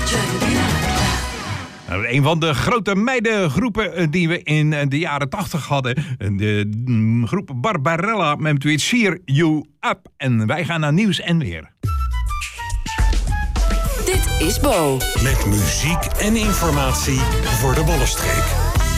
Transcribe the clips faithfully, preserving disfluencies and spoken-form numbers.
Een van de grote meidengroepen die we in de jaren tachtig hadden. De groep Barbarella met tweet Cheer You Up. En wij gaan naar nieuws en weer. Dit is Bo. Met muziek en informatie voor de Bollenstreek.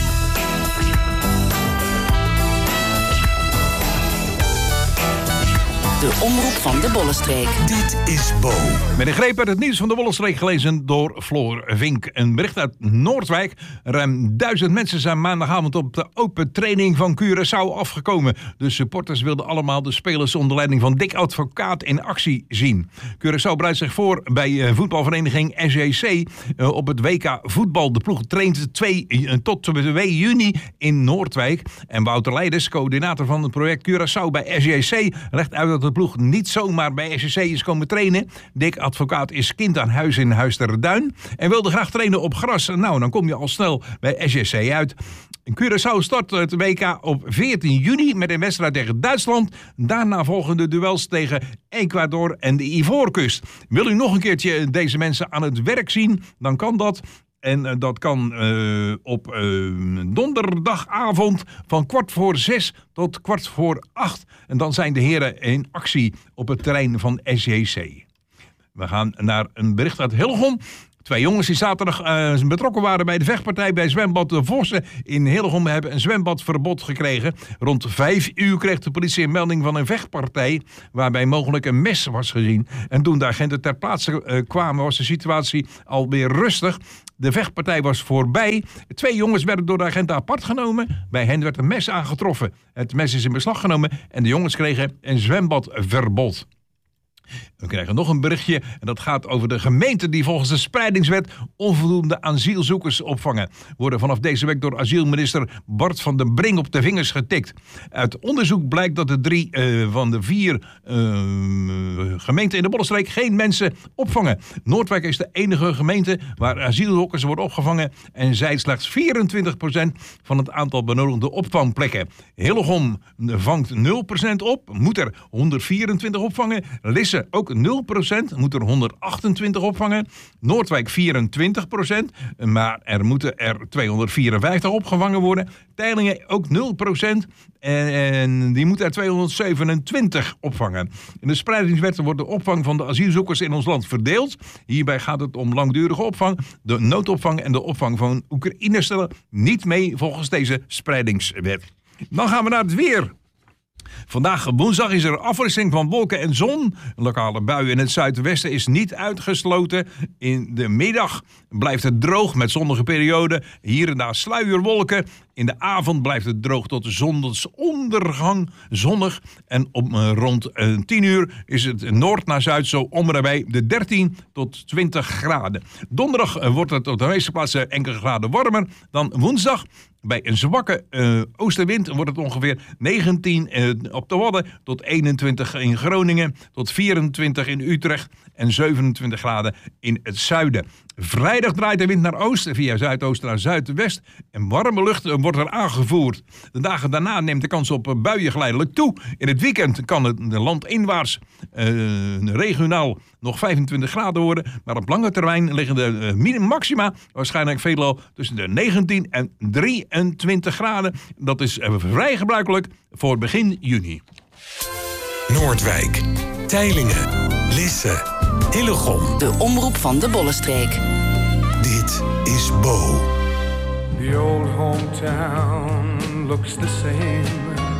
De omroep van de Bollenstreek. Dit is Bo. Met een greep uit het nieuws van de Bollenstreek gelezen door Floor Vink. Een bericht uit Noordwijk. Ruim duizend mensen zijn maandagavond op de open training van Curaçao afgekomen. De supporters wilden allemaal de spelers onder leiding van Dick Advocaat in actie zien. Curaçao bereidt zich voor bij voetbalvereniging S J C op het W K voetbal. De ploeg traint twee, tot twee juni in Noordwijk. En Wouter Leiders, coördinator van het project Curaçao bij S J C, legt uit dat de ploeg niet zomaar bij S J C is komen trainen. Dick Advocaat is kind aan huis in Huis ter Duin en wilde graag trainen op gras. Nou, dan kom je al snel bij S J C uit. Curaçao start het W K op veertien juni met een wedstrijd tegen Duitsland. Daarna volgen de duels tegen Ecuador en de Ivoorkust. Wil u nog een keertje deze mensen aan het werk zien, dan kan dat. En uh, dat kan uh, op uh, donderdagavond van kwart voor zes tot kwart voor acht. En dan zijn de heren in actie op het terrein van S J C. We gaan naar een bericht uit Hillegom. Twee jongens die zaterdag uh, betrokken waren bij de vechtpartij bij zwembad De Vossen in Hillegom hebben een zwembadverbod gekregen. Rond vijf uur kreeg de politie een melding van een vechtpartij waarbij mogelijk een mes was gezien. En toen de agenten ter plaatse uh, kwamen was de situatie alweer rustig. De vechtpartij was voorbij. Twee jongens werden door de agenten apart genomen. Bij hen werd een mes aangetroffen. Het mes is in beslag genomen en de jongens kregen een zwembadverbod. We krijgen nog een berichtje en dat gaat over de gemeenten die volgens de spreidingswet onvoldoende asielzoekers opvangen. Worden vanaf deze week door asielminister Bart van den Brink op de vingers getikt. Uit onderzoek blijkt dat de drie uh, van de vier uh, gemeenten in de Bollenstreek geen mensen opvangen. Noordwijk is de enige gemeente waar asielzoekers worden opgevangen en zij slechts vierentwintig procent van het aantal benodigde opvangplekken. Hillegom vangt nul procent op, moet er honderdvierentwintig opvangen. Lisse ook nul procent, moet er honderdachtentwintig opvangen. Noordwijk vierentwintig procent, maar er moeten er tweehonderdvierenvijftig opgevangen worden. Teylingen ook nul procent en die moeten er tweehonderdzevenentwintig opvangen. In de spreidingswet wordt de opvang van de asielzoekers in ons land verdeeld. Hierbij gaat het om langdurige opvang. De noodopvang en de opvang van Oekraïners stellen niet mee volgens deze spreidingswet. Dan gaan we naar het weer. Vandaag woensdag is er afwisseling van wolken en zon. Een lokale bui in het zuidwesten is niet uitgesloten. In de middag blijft het droog met zonnige perioden. Hier en daar sluierwolken. In de avond blijft het droog tot de zonsondergang zonnig. En om uh, rond uh, tien uur is het noord naar zuid zo om en nabij de dertien tot twintig graden. Donderdag uh, wordt het op de meeste plaatsen enkele graden warmer dan woensdag. Bij een zwakke uh, oostenwind wordt het ongeveer negentien uh, op de Wadden tot eenentwintig in Groningen, tot vierentwintig in Utrecht en zevenentwintig graden in het zuiden. Vrijdag draait de wind naar oosten via zuidoost naar zuidwest en warme lucht wordt er aangevoerd. De dagen daarna neemt de kans op buien geleidelijk toe. In het weekend kan het landinwaarts uh, regionaal nog vijfentwintig graden worden, maar op lange termijn liggen de uh, maxima waarschijnlijk veelal tussen de negentien en drieëntwintig graden. Dat is uh, vrij gebruikelijk voor begin juni. Noordwijk, Teylingen, Lisse, Hillegom. De omroep van de Bollenstreek. Dit is Bo. The old hometown looks the same